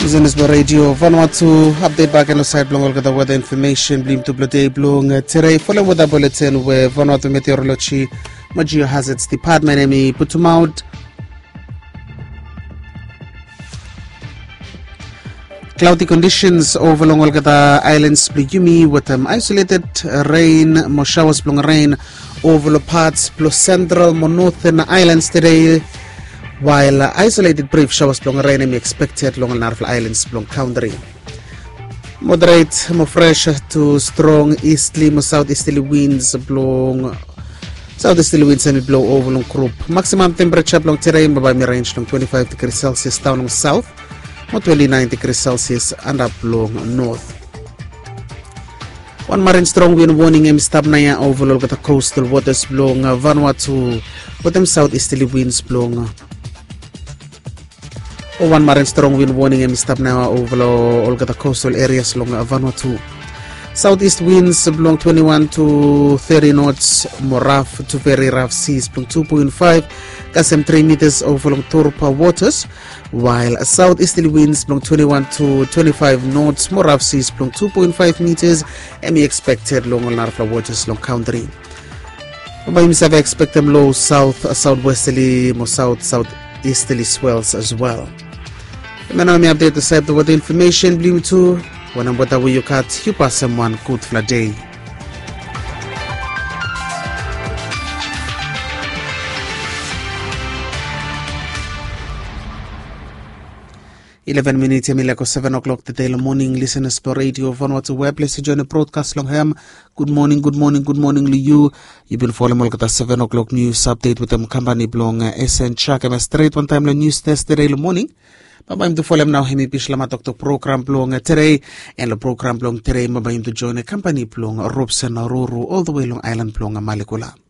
Johannesburg Radio Vanuatu update back on the side blong the weather information blim to bloody blong today follow with the bulletin where Vanuatu meteorology geohazards department emi putumaut cloudy conditions over the islands Bluyumi with isolated rain, more showers blong rain over the parts plus central more northern islands today. While isolated brief showers blong rain are expected along the Narfla Islands blong country. Moderate, more fresh to strong easterly, more southeasterly winds blong. Southeasterly winds and blow over long group. Maximum temperature blong terrain by range long 25 degrees Celsius down on south, or 29 degrees Celsius and up long north. One marine strong wind warning stabnaya over the coastal waters blong Vanuatu with them southeasterly winds blong. One marine strong wind warning stabnaya over all the coastal areas along Vanuatu. Southeast winds blowing 21 to 30 knots, more rough to very rough seas blowing 2.5, Kasem 3 meters over long Torpa waters, while southeasterly winds blowing 21 to 25 knots, more rough seas blowing 2.5 meters, and we expected long Narfla waters long country. By himself, I expect them low southwesterly, more southeasterly swells as well. And now me update the side the weather information, blue too. When I'm with the way you cut, you pass someone good for a day. Eleven minutes, like 7 o'clock today morning. Listeners per radio Vanuatu web. Let's join the broadcast long ham. Good morning to you. You've been following the 7 o'clock news update with them company blong SN Chuck. I'm straight one time the news test today morning. Mabayim to follow now hemi pishlamatok to program blong today and the program blong today mabayim to join a company blong Robson Ruru all the way long island blong Malikula.